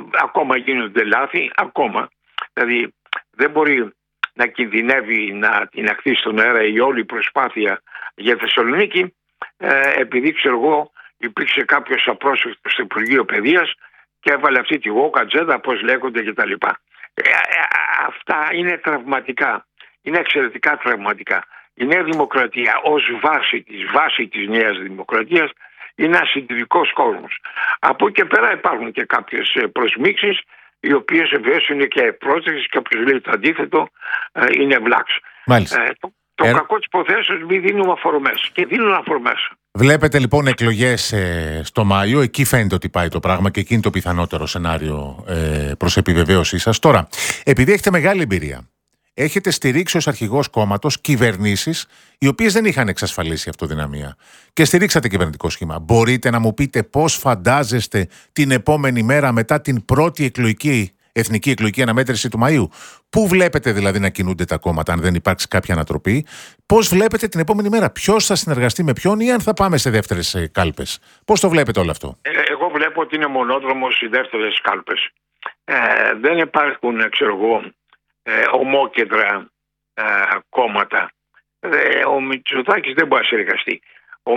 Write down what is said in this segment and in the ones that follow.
ακόμα γίνονται λάθη, ακόμα. Δηλαδή δεν μπορεί να κινδυνεύει να την αχθεί στον αέρα η όλη προσπάθεια για Θεσσαλονίκη, επειδή ξέρω εγώ υπήρξε κάποιος απρόσεκτος στο Υπουργείο Παιδείας και έβαλε αυτή τη γόκατζέτα, πώς λέγονται κτλ. Αυτά είναι τραυματικά. Είναι εξαιρετικά τραυματικά. Η Νέα Δημοκρατία ως βάση της Νέας Δημοκρατίας είναι ένας συντηρητικός κόσμος. Από εκεί και πέρα υπάρχουν και κάποιες προσμίξεις, οι οποίες βεβαίως είναι και πρόσδεξες και όποιος λέει το αντίθετο είναι βλάξ. Το κακό της υποθέσεως μην δίνουμε αφορμές και δίνουν αφορμές. Βλέπετε λοιπόν εκλογές στο Μάιο, εκεί φαίνεται ότι πάει το πράγμα και εκεί είναι το πιθανότερο σενάριο προς επιβεβαίωσή σας. Τώρα, επειδή έχετε μεγάλη εμπειρία, έχετε στηρίξει ως αρχηγός κόμματος κυβερνήσεις οι οποίες δεν είχαν εξασφαλίσει αυτοδυναμία και στηρίξατε κυβερνητικό σχήμα. Μπορείτε να μου πείτε πώς φαντάζεστε την επόμενη μέρα μετά την πρώτη εθνική εκλογική αναμέτρηση του Μαΐου? Πού βλέπετε δηλαδή να κινούνται τα κόμματα, αν δεν υπάρξει κάποια ανατροπή? Πώς βλέπετε την επόμενη μέρα? Ποιος θα συνεργαστεί με ποιον ή αν θα πάμε σε δεύτερες κάλπες? Πώς το βλέπετε όλο αυτό? Εγώ βλέπω ότι είναι μονόδρομος οι δεύτερες κάλπες. Δεν υπάρχουν, ξέρω εγώ, ομόκεντρα κόμματα. Ο Μητσοτάκης δεν μπορεί να συνεργαστεί. Ο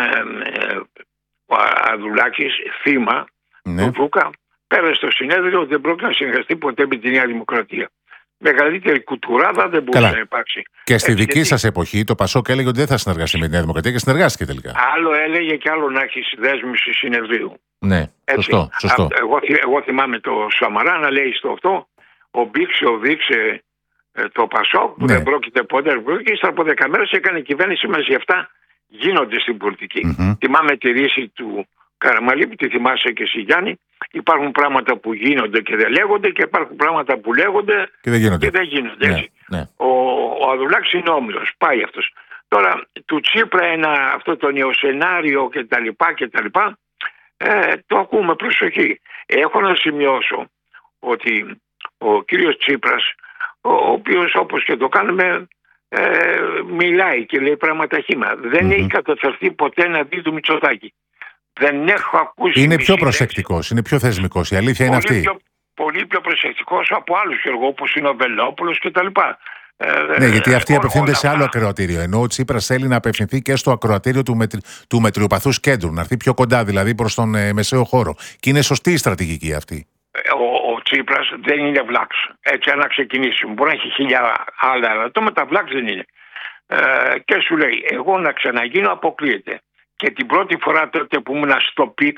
Ανδρουλάκης, θύμα του Βούκα, πέρασε στο συνέδριο ότι δεν πρόκειται να συνεργαστεί ποτέ με τη Νέα Δημοκρατία. Μεγαλύτερη κουτουράδα δεν μπορούσε να υπάρξει. Και στη δική σας εποχή το Πασόκ έλεγε ότι δεν θα συνεργαστεί με τη Νέα Δημοκρατία και συνεργάστηκε τελικά. Άλλο έλεγε και άλλο να έχει δέσμευση συνεδρίου. Ναι, σωστό. Εγώ θυμάμαι το Σαμαρά να λέει στο αυτό, ο Μπίξε οδήξε το Πασόκ που δεν πρόκειται ποτέ και ύστερα από 10 μέρες έκανε κυβέρνηση μαζί. Αυτά γίνονται στην πολιτική. Θυμάμαι τη ρίση του Καραμαλή, που τη θυμάσαι και εσύ Γιάννη. Υπάρχουν πράγματα που γίνονται και δεν λέγονται και υπάρχουν πράγματα που λέγονται και δεν γίνονται. Ο Ανδρουλάκης είναι όμιλος, πάει αυτός. Τώρα του Τσίπρα αυτό το νεοσενάριο κτλ. Το ακούμε προσοχή. Έχω να σημειώσω ότι ο κύριος Τσίπρας, ο οποίος όπως και το κάνουμε μιλάει και λέει πράγματα χύμα, δεν έχει καταφερθεί ποτέ να δει του Μητσοτάκη. Δεν έχω ακούσει. Είναι πιο προσεκτικός, είναι πιο θεσμικός. Η αλήθεια είναι αυτή. Πολύ πιο προσεκτικός από άλλους όπως είναι ο Βελόπουλος κτλ. Ναι, γιατί αυτοί απευθύνονται σε άλλο ακροατήριο. Ενώ ο Τσίπρας θέλει να απευθυνθεί και στο ακροατήριο του μετριοπαθούς κέντρου, να έρθει πιο κοντά δηλαδή προς τον μεσαίο χώρο. Και είναι σωστή η στρατηγική αυτή. Ο Τσίπρας δεν είναι βλάξ. Έτσι, να ξεκινήσει. Μπορεί να έχει χίλια άλλα ερωτώματα, βλάξ δεν είναι. Και σου λέει, εγώ να ξαναγίνω αποκλείεται. Και την πρώτη φορά τότε που ήμουν στο πικ,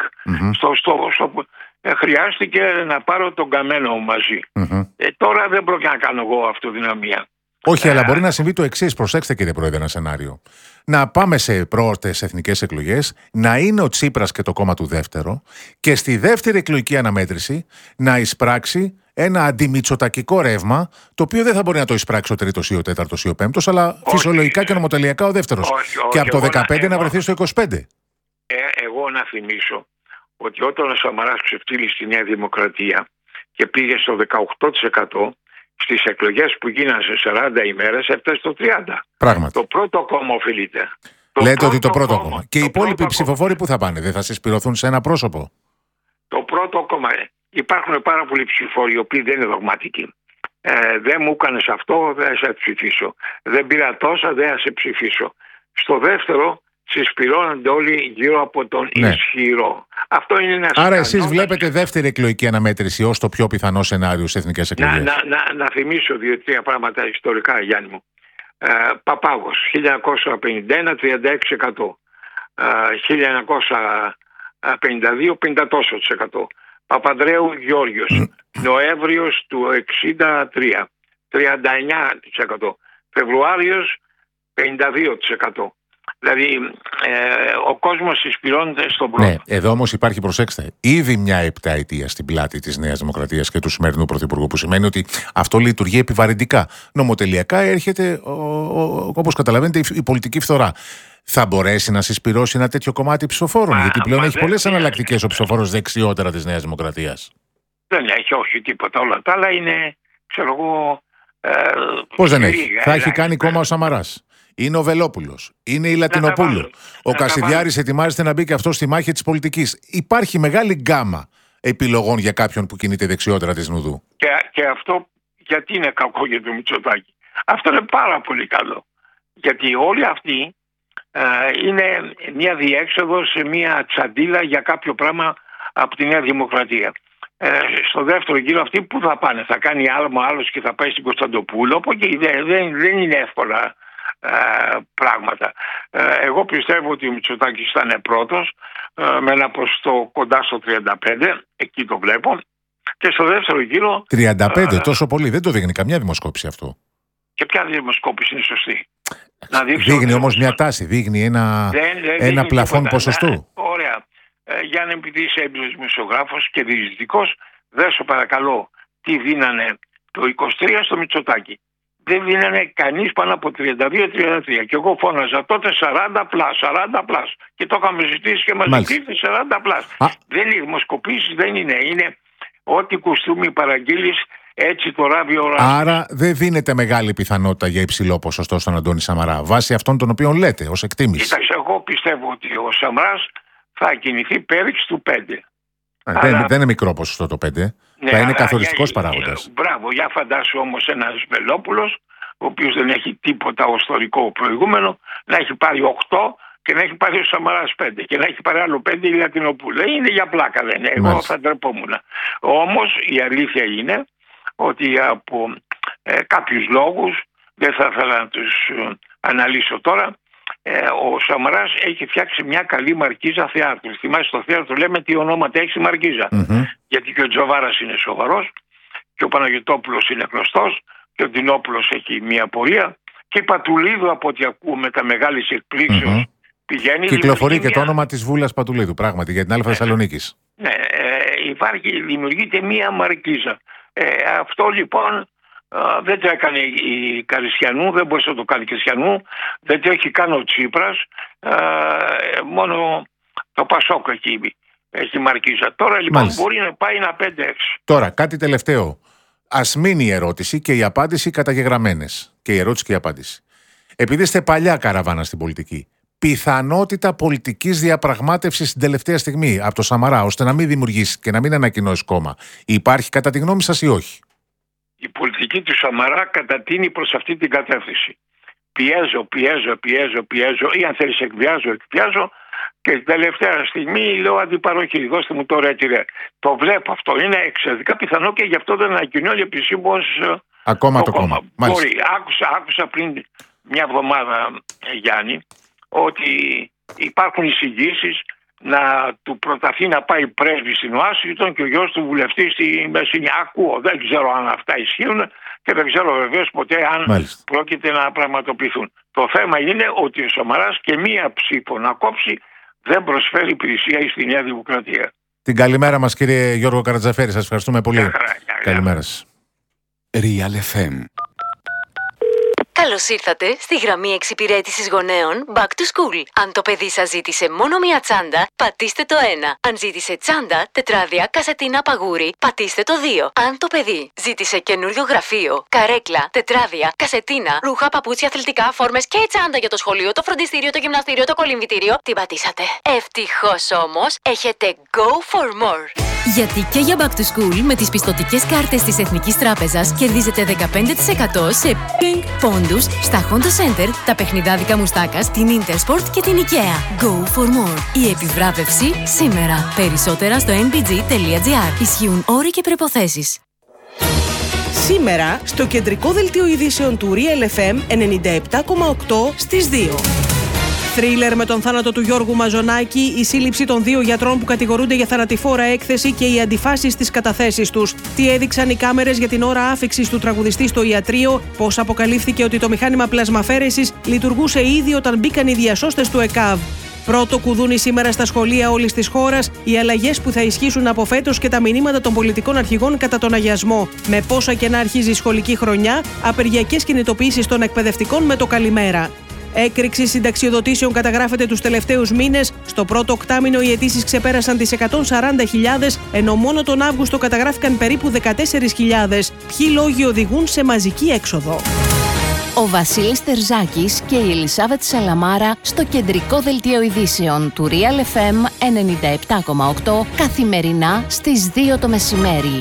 χρειάστηκε να πάρω τον καμένο μαζί. Τώρα δεν πρόκειται να κάνω εγώ αυτοδυναμία. Όχι, αλλά μπορεί να συμβεί το εξής. Προσέξτε, κύριε Πρόεδρε, ένα σενάριο. Να πάμε σε πρώτες εθνικές εκλογές, να είναι ο Τσίπρας και το κόμμα του δεύτερο, και στη δεύτερη εκλογική αναμέτρηση να εισπράξει ένα αντιμητσοτακικό ρεύμα, το οποίο δεν θα μπορεί να το εισπράξει ο τρίτος ή ο τέταρτος ή ο πέμπτος, αλλά φυσιολογικά και νομοτελειακά ο δεύτερος. Και από το 15 να βρεθεί στο 25. Εγώ να θυμίσω ότι όταν ο Σαμαράς ξεφτύλισε στη Νέα Δημοκρατία και πήγε στο 18%, στις εκλογές που γίνανε σε 40 ημέρες έφτασε στο 30%. Πράγματι. Το πρώτο κόμμα οφείλεται. Λέτε ότι το πρώτο κόμμα. Και οι υπόλοιποι ψηφοφόροι που θα πάνε, δεν θα συσπηρωθούν σε ένα πρόσωπο? Το πρώτο κόμμα. Υπάρχουν πάρα πολλοί ψηφοφόροι οι οποίοι δεν είναι δογματικοί. Δεν μου έκανες αυτό, δεν θα σε ψηφίσω. Δεν πήρα τόσα, δεν θα σε ψηφίσω. Στο δεύτερο συσπηρώνονται όλοι γύρω από τον ισχυρό. Αυτό είναι ένα. Άρα εσείς βλέπετε δεύτερη εκλογική αναμέτρηση ως το πιο πιθανό σενάριο στις εθνικές εκλογές? Να θυμίσω 2-3 πράγματα ιστορικά, Γιάννη μου. Παπάγος, 1951, 36%. 1952, 50%. Παπανδρέου Γιώργος, Νοέμβριος του 63, 39%. Φεβρουάριος, 52%. Δηλαδή, ο κόσμος συσπηρώνεται στον πρώτο. Ναι, εδώ όμως υπάρχει, προσέξτε, ήδη μια επταετία στην πλάτη της Νέας Δημοκρατίας και του σημερινού Πρωθυπουργού, που σημαίνει ότι αυτό λειτουργεί επιβαρυντικά. Νομοτελειακά έρχεται, όπως καταλαβαίνετε, η πολιτική φθορά. Θα μπορέσει να συσπηρώσει ένα τέτοιο κομμάτι ψηφοφόρων? Γιατί πλέον έχει πολλές εναλλακτικές ο ψηφοφόρος δεξιότερα της Νέας Δημοκρατίας. Δεν έχει, όχι τίποτα. Όλα τα άλλα είναι, ξέρω εγώ. Πώς δεν έχει? Θα έχει κάνει κόμμα ο Σαμαράς. Είναι ο Βελόπουλος. Είναι η Λατινοπούλου. Ο Κασιδιάρης ετοιμάζεται να μπει και αυτό στη μάχη της πολιτικής. Υπάρχει μεγάλη γκάμα επιλογών για κάποιον που κινείται δεξιότερα της Νουδού. Και αυτό γιατί είναι κακό για το Μητσοτάκη? Αυτό είναι πάρα πολύ καλό. Γιατί όλοι αυτοί είναι μια διέξοδο σε μια τσαντίλα για κάποιο πράγμα από τη Νέα Δημοκρατία. Στο δεύτερο γύρο αυτοί που θα πάνε? Θα κάνει άλμα άλλος και θα πάει στην Κωνσταντοπούλου? Από εκεί δεν είναι εύκολα πράγματα. Εγώ πιστεύω ότι ο Μητσοτάκης θα είναι πρώτος με ένα ποσοστό κοντά στο 35, εκεί το βλέπω. Και στο δεύτερο γύρο 35, τόσο πολύ? Δεν το δείχνει καμιά δημοσκόπηση αυτό. Και ποια δημοσκόπηση είναι σωστή? Δείχνει όμως μια τάση, δείχνει ένα πλαφόν ποσοστού. Ωραία. Γιάννη, επειδή είσαι έμπειρος δημοσιογράφος και διεισδυτικός, δέσω παρακαλώ τι δίνανε το 23 στο Μητσοτάκη. Δεν δίνανε κανείς πάνω από 32-33. Και εγώ φώναζα τότε 40+. Και το είχαμε ζητήσει και μας ζητήσει 40+. Δεν είναι δημοσκοπήσεις, δεν είναι. Είναι ό,τι κουστούμι παραγγείλεις, έτσι το ράβει ο ράβει. Άρα δεν δίνεται μεγάλη πιθανότητα για υψηλό ποσοστό στον Αντώνη Σαμαρά, βάσει αυτών των οποίων λέτε, ως εκτίμηση. Κοίταξε, εγώ πιστεύω ότι ο Σαμαράς θα κινηθεί πέριξ του 5. Δεν είναι μικρό ποσοστό το 5. Ναι, θα είναι καθοριστικός παράγοντας. Μπράβο, για φαντάσου όμως ένας Βελόπουλος, ο οποίος δεν έχει τίποτα ιστορικό προηγούμενο, να έχει πάρει 8 και να έχει πάρει ο Σαμαράς 5 και να έχει πάρει άλλο 5 η Λατινοπούλου. Είναι για πλάκα, δεν είναι? Εγώ θα ντρεπόμουν. Όμως η αλήθεια είναι ότι από κάποιους λόγους, δεν θα ήθελα να τους αναλύσω τώρα, ο Σαμαράς έχει φτιάξει μια καλή μαρκίζα θεάτρου. Θυμάσαι, στο θέατρο λέμε τι ονόματα έχει η μαρκίζα. Γιατί και ο Τζοβάρας είναι σοβαρός και ο Παναγιωτόπουλος είναι γνωστός και ο Ντινόπουλος έχει μια πορεία και η Πατουλίδου, από ό,τι ακούμε, τα μεγάλης εκπλήξεως πηγαίνει. Κυκλοφορεί και το όνομα της Βούλας Πατουλίδου, πράγματι, για την Αλφα Θεσσαλονίκης. Ναι, δημιουργείται μια μαρκίζα. Αυτό λοιπόν δεν το έκανε η Καρισιανού, δεν μπορούσε να το κάνει η Καρισιανού, δεν το έχει κάνει ο Τσίπρας, μόνο το Πασόκ έχει μαρκίζα. Τώρα λοιπόν μπορεί να πάει ένα 5-6. Τώρα κάτι τελευταίο. Ας μείνει η ερώτηση και η απάντηση καταγεγραμμένες. Και η ερώτηση και η απάντηση. Επειδή είστε παλιά καραβάνα στην πολιτική, πιθανότητα πολιτικής διαπραγμάτευσης στην τελευταία στιγμή από το Σαμαρά, ώστε να μην δημιουργήσει και να μην ανακοινώσει κόμμα, υπάρχει κατά τη γνώμη σας ή όχι? Η πολιτική του Σαμαρά κατατείνει προς αυτή την κατεύθυνση. Πιέζω ή αν θέλεις εκβιάζω και την τελευταία στιγμή λέω αντιπαροχή, δώστε μου τώρα έτσι ρε. Το βλέπω αυτό, είναι εξαιρετικά πιθανό και γι' αυτό δεν ανακοινώνει επισήμως ακόμα το κόμμα. Μπορεί. Άκουσα πριν μια εβδομάδα, Γιάννη, ότι υπάρχουν εισηγήσεις να του προταθεί να πάει πρέσβη στην Ουάσιγκτον και ο γιος του βουλευτή στη Μεσσηνία. Ακούω, δεν ξέρω αν αυτά ισχύουν και δεν ξέρω βεβαίως ποτέ αν πρόκειται να πραγματοποιηθούν. Το θέμα είναι ότι ο Σαμαράς και μία ψήφο να κόψει δεν προσφέρει υπηρεσία στη Νέα Δημοκρατία. Την καλημέρα μας, κύριε Γιώργο Καρατζαφέρη, σας ευχαριστούμε πολύ. Καλημέρα σας. Real FM. Καλώς ήρθατε στη γραμμή εξυπηρέτησης γονέων Back to School. Αν το παιδί σας ζήτησε μόνο μία τσάντα, πατήστε το 1. Αν ζήτησε τσάντα, τετράδια, κασετίνα, παγούρι, πατήστε το 2. Αν το παιδί ζήτησε καινούριο γραφείο, καρέκλα, τετράδια, κασετίνα, ρούχα, παπούτσια, αθλητικά, φόρμες και τσάντα για το σχολείο, το φροντιστήριο, το γυμναστήριο, το κολυμβητήριο, την πατήσατε. Ευτυχώς όμως, έχετε Go for More. Γιατί και για Back to School με τις πιστωτικές κάρτες της Εθνικής Τράπεζας κερδίζετε 15% σε Pink πόντους στα Honda Center, τα παιχνιδάδικα Μουστάκας, την Intersport και την IKEA. Go for more. Η επιβράβευση σήμερα. Περισσότερα στο nbg.gr. Ισχύουν όροι και προϋποθέσεις. Σήμερα στο κεντρικό δελτίο ειδήσεων του Real FM 97,8 στις 2. Θρίλερ με τον θάνατο του Γιώργου Μαζονάκη, η σύλληψη των 2 γιατρών που κατηγορούνται για θανατηφόρα έκθεση και οι αντιφάσεις στις καταθέσεις τους. Τι έδειξαν οι κάμερες για την ώρα άφιξης του τραγουδιστή στο ιατρείο, πώς αποκαλύφθηκε ότι το μηχάνημα πλασμαφέρεσης λειτουργούσε ήδη όταν μπήκαν οι διασώστες του ΕΚΑΒ. Πρώτο κουδούνι σήμερα στα σχολεία όλης της χώρας, οι αλλαγές που θα ισχύσουν από φέτος και τα μηνύματα των πολιτικών αρχηγών κατά τον αγιασμό. Με πόσα και να αρχίζει η σχολική χρονιά, απεργιακές κινητοποιήσεις των εκπαιδευτικών με το καλημέρα. Έκρηξη συνταξιοδοτήσεων καταγράφεται τους τελευταίους μήνες. Στο πρώτο οκτάμηνο οι αιτήσεις ξεπέρασαν τις 140.000, ενώ μόνο τον Αύγουστο καταγράφηκαν περίπου 14.000. Ποιοι λόγοι οδηγούν σε μαζική έξοδο? Ο Βασίλης Τερζάκης και η Ελισάβετ Σαλαμάρα στο κεντρικό δελτίο ειδήσεων του Real FM 97,8 καθημερινά στις 2 το μεσημέρι.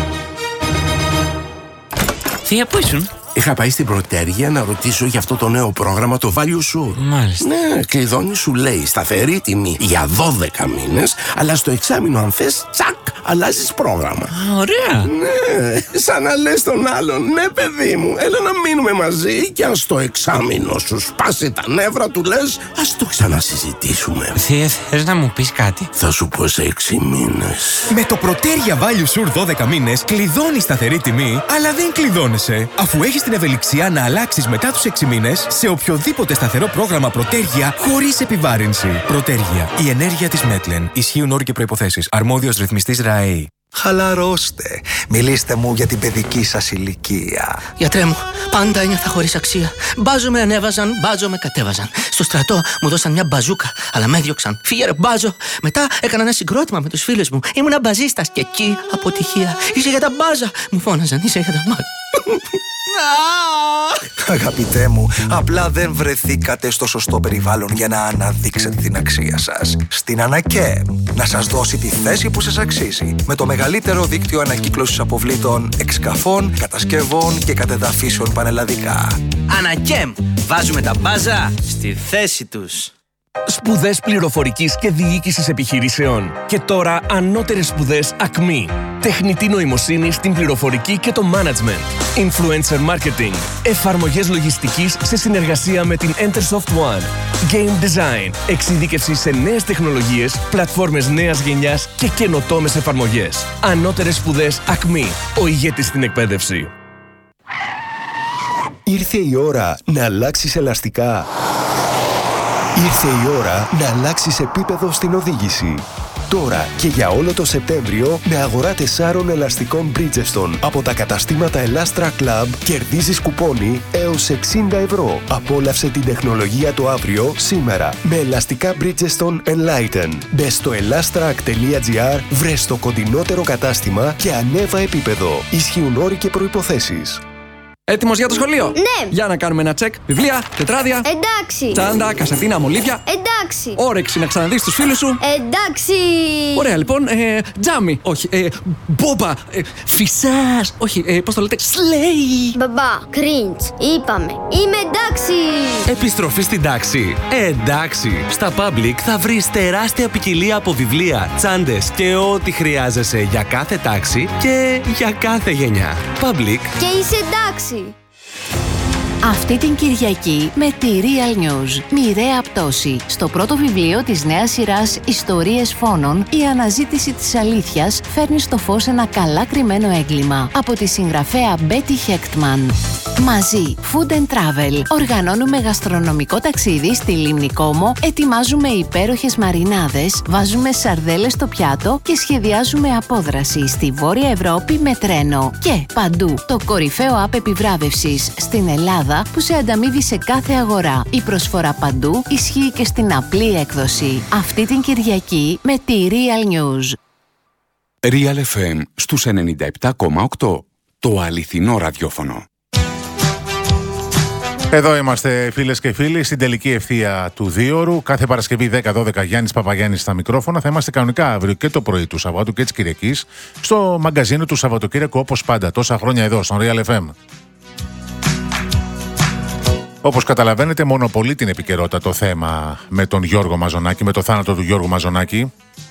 Θεία, πού ήσουν? Είχα πάει στην Πρωτέργεια να ρωτήσω για αυτό το νέο πρόγραμμα, το Value Sur. Μάλιστα. Ναι, κλειδώνει, σου λέει σταθερή τιμή για 12 μήνες, αλλά στο εξάμηνο αν θες, τσακ, αλλάζεις πρόγραμμα. Ωραία. Ναι, σαν να λες τον άλλον, ναι παιδί μου, έλα να μείνουμε μαζί και αν στο εξάμηνο σου σπάσει τα νεύρα του λες, ας το ξανασυζητήσουμε. Θεία, θες να μου πεις κάτι? Θα σου πω σε 6 μήνες. Με το Πρωτέργεια Value Sur 12 μήνες κλειδώνεις σταθερή τιμή, αλλά δεν κλειδώνεσαι, αφού έχεις την ευελιξία να αλλάξεις μετά τους 6 μήνες σε οποιοδήποτε σταθερό πρόγραμμα Πρωτέργεια χωρίς επιβάρυνση. Πρωτέργεια. Η ενέργεια της Μέτλεν. Ισχύουν όροι και προϋποθέσεις. Αρμόδιος ρυθμιστής ΡΑΕΗ. Χαλαρώστε. Μιλήστε μου για την παιδική σας ηλικία. Γιατρέ μου, πάντα ένιωθα χωρίς αξία. Μπάζο με ανέβαζαν, μπάζο με κατέβαζαν. Στο στρατό μου δώσαν μια μπαζούκα, αλλά με έδιωξαν. Φύγε ρε μπάζο. Μετά έκανα ένα συγκρότημα με τους φίλους μου. Ήμουνα μπαζίστας και εκεί αποτυχία. Είσαι για τα μπάζα. Μου φώναζαν, είσαι για τα μπάζα. Αγαπητέ μου, απλά δεν βρεθήκατε στο σωστό περιβάλλον για να αναδείξετε την αξία σας. Στην Ανακέμ, να σας δώσει τη θέση που σας αξίζει. Με το μεγαλύτερο δίκτυο ανακύκλωσης αποβλήτων, εξκαφών, κατασκευών και κατεδαφίσεων πανελλαδικά. Ανακέμ, βάζουμε τα μπάζα στη θέση τους. Σπουδές πληροφορικής και διοίκησης επιχειρήσεων. Και τώρα ανώτερες σπουδές ΑΚΜΗ. Τεχνητή νοημοσύνη στην πληροφορική και το management. Influencer marketing. Εφαρμογές λογιστικής σε συνεργασία με την Entersoft One. Game design. Εξειδίκευση σε νέες τεχνολογίες, πλατφόρμες νέας γενιάς και καινοτόμες εφαρμογές. Ανώτερες σπουδές ΑΚΜΗ. Ο ηγέτης στην εκπαίδευση. Ήρθε η ώρα να αλλάξεις ελαστικά. Ήρθε η ώρα να αλλάξεις επίπεδο στην οδήγηση. Τώρα και για όλο το Σεπτέμβριο με αγορά 4 ελαστικών Bridgestone από τα καταστήματα Elastra Club κερδίζεις κουπόνι έως 60 ευρώ. Απόλαυσε την τεχνολογία το αύριο σήμερα με ελαστικά Bridgestone Enlighten. Μπες στο elastrac.gr, βρες το κοντινότερο κατάστημα και ανέβα επίπεδο. Ισχύουν όροι και προϋποθέσεις. Έτοιμος για το σχολείο? Ναι! Για να κάνουμε ένα τσεκ. Βιβλία, τετράδια. Εντάξει! Τσάντα, κασετίνα, μολύβια. Εντάξει! Όρεξη να ξαναδείς τους φίλους σου. Εντάξει! Ωραία, λοιπόν. Τζάμι. Όχι. Μπόμπα. Φυσάς. Όχι. Πώς το λέτε? Σλέι. Μπαμπά, κριντς. Είπαμε. Είμαι εντάξει! Επιστροφή στην τάξη. Εντάξει. Στα Public θα βρεις τεράστια ποικιλία από βιβλία, τσάντες και ό,τι χρειάζεσαι για κάθε τάξη και για κάθε γενιά. Public. Και είσαι εντάξει! Αυτή την Κυριακή με τη Real News, μοιραία πτώση. Στο πρώτο βιβλίο της νέας σειράς «Ιστορίες φόνων», η αναζήτηση της αλήθειας φέρνει στο φως ένα καλά κρυμμένο έγκλημα. Από τη συγγραφέα Betty Hechtman. Μαζί, Food and Travel. Οργανώνουμε γαστρονομικό ταξίδι στη Λίμνη Κόμο, ετοιμάζουμε υπέροχες μαρινάδες, βάζουμε σαρδέλες στο πιάτο και σχεδιάζουμε απόδραση στη Βόρεια Ευρώπη με τρένο. Και παντού, το κορυφαίο app επιβράβευσης στην Ελλάδα που σε ανταμείβει σε κάθε αγορά. Η προσφορά παντού ισχύει και στην απλή έκδοση. Αυτή την Κυριακή με τη Real News. Real FM στους 97,8. Το αληθινό ραδιόφωνο. Εδώ είμαστε φίλες και φίλοι στην τελική ευθεία του 2ωρου. Κάθε Παρασκευή 10-12 Γιάννης Παπαγιάννης στα μικρόφωνα. Θα είμαστε κανονικά αύριο και το πρωί του Σαββάτου και της Κυριακής στο μαγκαζίνο του Σαββατοκύριακου, όπως πάντα, τόσα χρόνια εδώ στον Real FM. Όπως καταλαβαίνετε, μονοπολεί την επικαιρότητα το θέμα με τον Γιώργο Μαζονάκη, με το θάνατο του Γιώργου Μαζονάκη.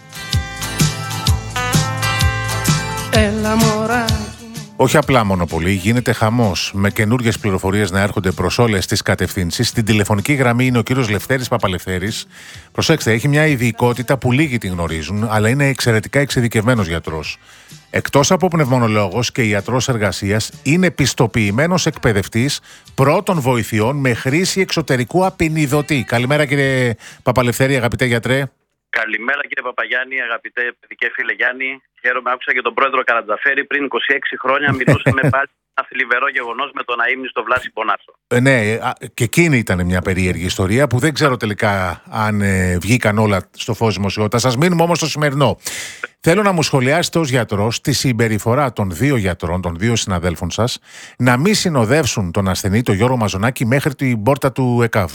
Έλα μωρά. Όχι απλά μονοπολεί, γίνεται χαμός με καινούργιες πληροφορίες να έρχονται προς όλες τις κατευθύνσεις. Στην τηλεφωνική γραμμή είναι ο κύριος Λευτέρης Παπαλευθέρης. Προσέξτε, έχει μια ειδικότητα που λίγοι την γνωρίζουν, αλλά είναι εξαιρετικά εξειδικευμένος γιατρός. Εκτός από πνευμονολόγος και ιατρός εργασίας, είναι πιστοποιημένος εκπαιδευτής πρώτων βοηθειών με χρήση εξωτερικού απεινιδωτή. Καλημέρα κύριε Παπαλευθέρη, αγαπητέ γιατρέ. Καλημέρα κύριε Παπαγιάννη, αγαπητέ παιδικέ φίλε Γιάννη. Χαίρομαι, άκουσα και τον πρόεδρο Καρατζαφέρη πριν 26 χρόνια. Μιλούσαμε πάλι ένα θλιβερό γεγονός με τον αείμνηστο Βλάση Μπονάσο. Ναι, και εκείνη ήταν μια περίεργη ιστορία που δεν ξέρω τελικά αν βγήκαν όλα στο φως δημοσιότητα. Σας μείνουμε όμως στο σημερινό. Θέλω να μου σχολιάσετε ως γιατρός τη συμπεριφορά των δύο γιατρών, των δύο συναδέλφων σας, να μην συνοδεύσουν τον ασθενή, τον Γιώργο Μαζονάκη, μέχρι την πόρτα του ΕΚΑΒ.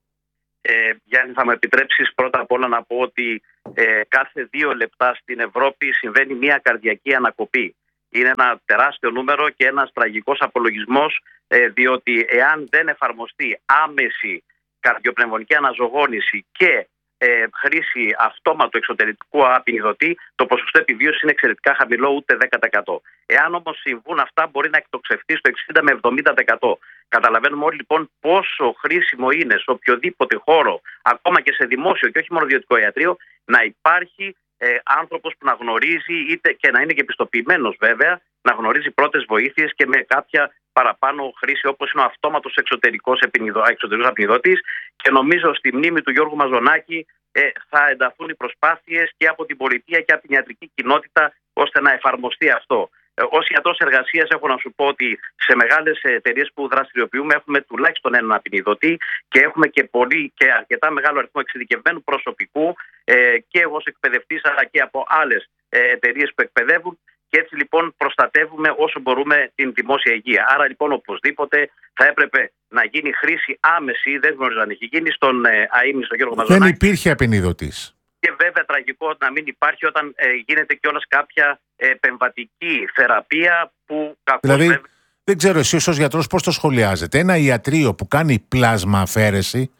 Γιάννη, θα με επιτρέψεις πρώτα απ' όλα να πω ότι κάθε 2 λεπτά στην Ευρώπη συμβαίνει μια καρδιακή ανακοπή. Είναι ένα τεράστιο νούμερο και ένας τραγικός απολογισμός, διότι εάν δεν εφαρμοστεί άμεση καρδιοπνευμονική αναζωογόνηση και χρήση αυτόματου εξωτερικού απεινιδωτή, το ποσοστό επιβίωσης είναι εξαιρετικά χαμηλό, ούτε 10%. Εάν όμως συμβούν αυτά, μπορεί να εκτοξευτεί στο 60 με 70%. Καταλαβαίνουμε όλοι λοιπόν πόσο χρήσιμο είναι σε οποιοδήποτε χώρο, ακόμα και σε δημόσιο και όχι μόνο ιδιωτικό ιατρείο, να υπάρχει άνθρωπος που να γνωρίζει, είτε και να είναι και πιστοποιημένος βέβαια, να γνωρίζει πρώτες βοήθειες και με κάποια παραπάνω χρήση, όπως είναι ο αυτόματος εξωτερικός απεινιδωτής. Και νομίζω στη μνήμη του Γιώργου Μαζονάκη θα ενταθούν οι προσπάθειες και από την πολιτεία και από την ιατρική κοινότητα ώστε να εφαρμοστεί αυτό. Ως ιατρός εργασίας έχω να σου πω ότι σε μεγάλες εταιρείες που δραστηριοποιούμε έχουμε τουλάχιστον έναν απεινιδωτή και έχουμε και αρκετά μεγάλο αριθμό εξειδικευμένου προσωπικού και εγώ ως εκπαιδευτής αλλά και από άλλες εταιρείες που εκπαιδεύουν. Και έτσι λοιπόν προστατεύουμε όσο μπορούμε την δημόσια υγεία. Άρα λοιπόν οπωσδήποτε θα έπρεπε να γίνει χρήση άμεση, δεν γνωρίζω αν έχει γίνει, στον αείμνηστο Γιώργο Μαζονάκη. Δεν υπήρχε απεινιδωτής. Και βέβαια τραγικό να μην υπάρχει όταν γίνεται κιόλας κάποια επεμβατική θεραπεία που Δηλαδή δεν ξέρω εσείς ως γιατρός πώς το σχολιάζετε. Ένα ιατρείο που κάνει πλάσμα αφαίρεση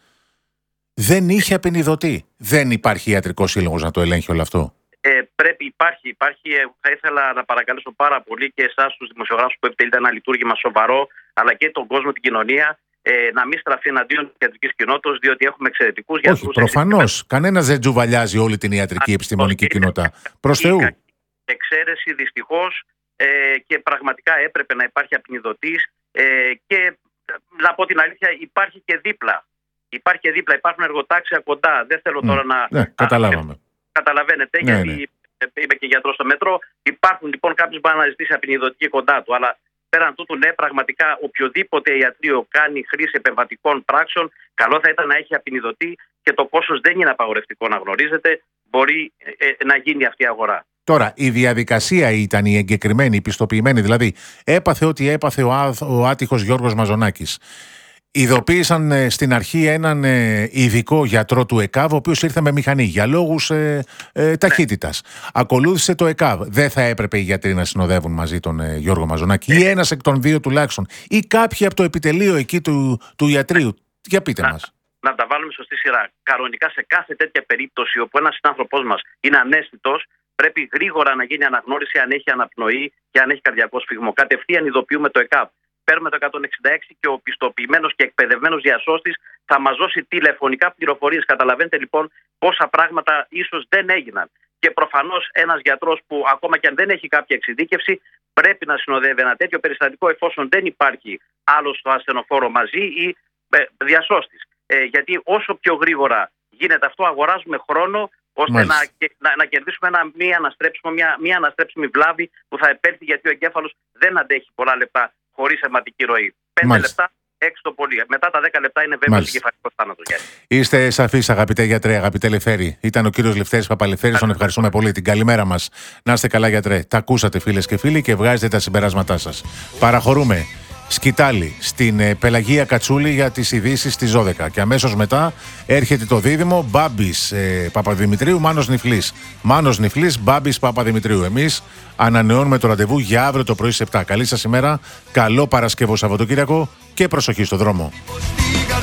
δεν είχε απεινιδωτή. Δεν υπάρχει ιατρικός σύλλογος να το ελέγχει όλο αυτό. Υπάρχει. Θα ήθελα να παρακαλέσω πάρα πολύ και εσάς τους δημοσιογράφους που επιτελείτε ένα λειτουργήμα σοβαρό, αλλά και τον κόσμο, την κοινωνία, να μην στραφεί εναντίον της ιατρικής κοινότητας, διότι έχουμε εξαιρετικούς γιατρούς. Όχι, προφανώς. Κανένας δεν τζουβαλιάζει όλη την ιατρική επιστημονική κοινότητα. Προς Θεού. Εξαίρεση δυστυχώς και πραγματικά έπρεπε να υπάρχει απεινιδωτής και να πω την αλήθεια, υπάρχει και δίπλα. Υπάρχουν εργοτάξια κοντά. Δεν θέλω τώρα να. Ναι, καταλάβαμε. Καταλαβαίνετε, γιατί είμαι και γιατρός στο μέτρο. Υπάρχουν λοιπόν κάποιοι που πάνε να ζητήσει απεινιδωτική κοντά του. Αλλά πέραν τούτου, ναι, πραγματικά οποιοδήποτε ιατρείο κάνει χρήση επεμβατικών πράξεων, καλό θα ήταν να έχει απεινιδωτή και το κόστος δεν είναι απαγορευτικό να γνωρίζετε. Μπορεί να γίνει αυτή η αγορά. Τώρα, η διαδικασία ήταν η εγκεκριμένη, η πιστοποιημένη, δηλαδή έπαθε ό,τι έπαθε ο άτυχος Γιώργος Μαζονάκης. Ειδοποίησαν στην αρχή έναν ειδικό γιατρό του ΕΚΑΒ, ο οποίος ήρθε με μηχανή για λόγους ταχύτητας. Ακολούθησε το ΕΚΑΒ. Δεν θα έπρεπε οι γιατροί να συνοδεύουν μαζί τον Γιώργο Μαζονάκη, ή ένας εκ των δύο τουλάχιστον, ή κάποιοι από το επιτελείο εκεί του ιατρείου? Για πείτε μας. Να τα βάλουμε σωστή σειρά. Κανονικά σε κάθε τέτοια περίπτωση όπου ένας συνάνθρωπός μας είναι ανέστητος, πρέπει γρήγορα να γίνει αναγνώριση αν έχει αναπνοή και αν έχει καρδιακό σφυγμό. Κατευθείαν ειδοποιούμε το ΕΚΑΒ. Παίρνουμε το 166 και ο πιστοποιημένος και εκπαιδευμένος διασώστης θα μας δώσει τηλεφωνικά πληροφορίες. Καταλαβαίνετε λοιπόν πόσα πράγματα ίσως δεν έγιναν. Και προφανώς ένας γιατρός που ακόμα και αν δεν έχει κάποια εξειδίκευση πρέπει να συνοδεύει ένα τέτοιο περιστατικό εφόσον δεν υπάρχει άλλος στο ασθενοφόρο μαζί ή διασώστης. Γιατί όσο πιο γρήγορα γίνεται αυτό, αγοράζουμε χρόνο ώστε να κερδίσουμε μια αναστρέψιμη βλάβη που θα επέλθει, γιατί ο εγκέφαλος δεν αντέχει πολλά λεπτά χωρίς αιματική ροή. 5 λεπτά, 6 το πολύ. Μετά τα 10 λεπτά είναι βέβαιος εγκεφαλικός θάνατος. Είστε σαφείς, αγαπητέ γιατρέ, αγαπητέ Λευτέρη. Ήταν ο κύριος Λευτέρης Παπαλευτέρης, τον ευχαριστούμε πολύ. Την καλημέρα μας. Να είστε καλά, γιατρέ. Τα ακούσατε, φίλες και φίλοι, και βγάζετε τα συμπεράσματά σας. Παραχωρούμε σκητάλη στην Πελαγία Κατσούλη για τις ειδήσεις στις 12. Και αμέσως μετά έρχεται το δίδυμο Μπάμπης Παπαδημητρίου, Μάνος Νιφλής. Μάνος Νιφλής, Μπάμπης Παπαδημητρίου. Εμείς ανανεώνουμε το ραντεβού για αύριο το πρωί στις 7. Καλή σας ημέρα, καλό Παρασκευό Σαββατοκύριακο και προσοχή στο δρόμο.